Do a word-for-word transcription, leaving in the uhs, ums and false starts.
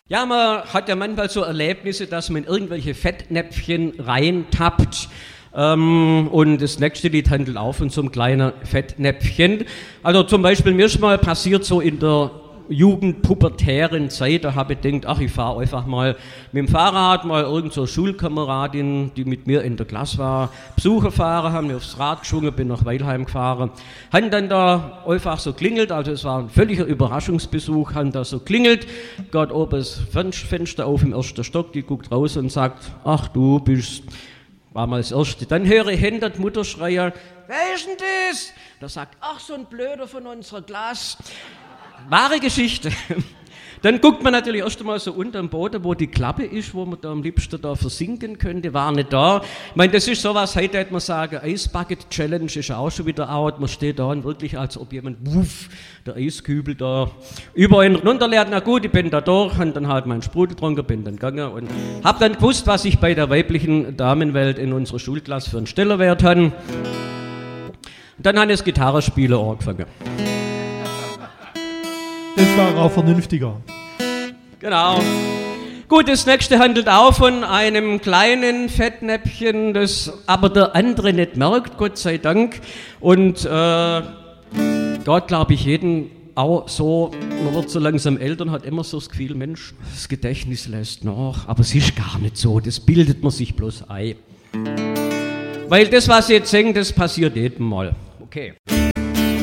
Ja, man hat ja manchmal so Erlebnisse, dass man in irgendwelche Fettnäpfchen reintappt. Ähm, und das nächste Lied handelt auch von so einem kleinen Fettnäpfchen. Also zum Beispiel, mir ist mal passiert so in der jugendpubertären Zeit, da habe ich gedacht, ach, ich fahre einfach mal mit dem Fahrrad, mal irgend so eine Schulkameradin, die mit mir in der Klasse war, Besucher fahren, haben mir aufs Rad geschwungen, bin nach Weilheim gefahren, haben dann da einfach so klingelt, also es war ein völliger Überraschungsbesuch, haben da so klingelt, geht oben das Fenster auf im ersten Stock, die guckt raus und sagt, ach du bist, war mal das Erste, dann höre ich hinter die Mutter schreien, wer ist denn das? Da sagt, ach, so ein Blöder von unserer Klasse. Wahre Geschichte. Dann guckt man natürlich erst einmal so unter dem Boden, wo die Klappe ist, wo man da am liebsten da versinken könnte, war nicht da. Ich meine, das ist sowas, heute hätte man sagen, Eisbucket Challenge ist auch schon wieder out. Man steht da und wirklich, als ob jemand, wuff, der Eiskübel da über ihn runterleert. Na gut, ich bin da durch, habe dann halt meinen Sprudel getrunken, bin dann gegangen und habe dann gewusst, was ich bei der weiblichen Damenwelt in unserer Schulklasse für einen Stellenwert hatte. Und dann habe ich das Gitarrespielen angefangen. Das war auch vernünftiger. Genau. Gut, das nächste handelt auch von einem kleinen Fettnäpfchen, das aber der andere nicht merkt, Gott sei Dank. Und äh, dort glaube ich jeden auch so, man wird so langsam älter und hat immer so das Gefühl, Mensch, das Gedächtnis lässt nach, aber es ist gar nicht so, das bildet man sich bloß ein. Weil das, was Sie jetzt singen, das passiert jedem Mal. Okay.